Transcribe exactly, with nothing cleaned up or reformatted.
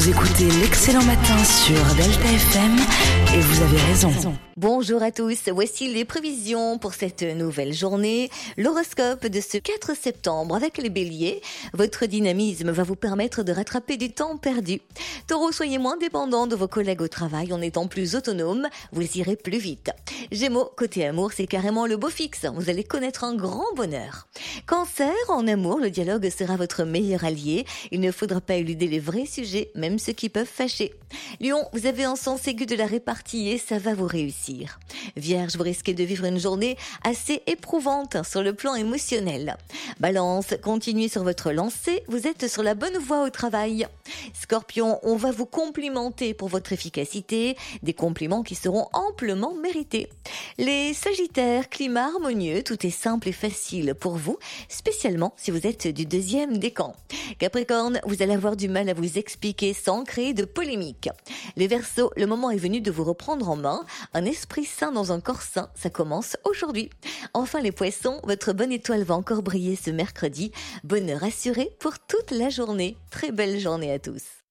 Vous écoutez l'Excellent Matin sur Delta F M et vous avez raison. Bonjour à tous, voici les prévisions pour cette nouvelle journée. L'horoscope de ce quatre septembre avec les béliers. Votre dynamisme va vous permettre de rattraper du temps perdu. Taureau, soyez moins dépendant de vos collègues au travail en étant plus autonome, vous irez plus vite. Gémeaux, côté amour, c'est carrément le beau fixe, vous allez connaître un grand bonheur. Cancer, en amour, le dialogue sera votre meilleur allié. Il ne faudra pas éluder les vrais sujets, même ceux qui peuvent fâcher. Lion, vous avez un sens aigu de la répartie et ça va vous réussir. Vierge, vous risquez de vivre une journée assez éprouvante sur le plan émotionnel. Balance, continuez sur votre lancée, vous êtes sur la bonne voie au travail. Scorpion, on va vous complimenter pour votre efficacité, des compliments qui seront amplement mérités. Les Sagittaires, climat harmonieux, tout est simple et facile pour vous, spécialement si vous êtes du deuxième décan. Capricorne, vous allez avoir du mal à vous expliquer sans créer de polémique. Les Verseaux, le moment est venu de vous reprendre en main. Un esprit sain dans un corps sain, ça commence aujourd'hui. Enfin les Poissons, votre bonne étoile va encore briller ce mercredi. Bonheur assuré pour toute la journée. Très belle journée à tous.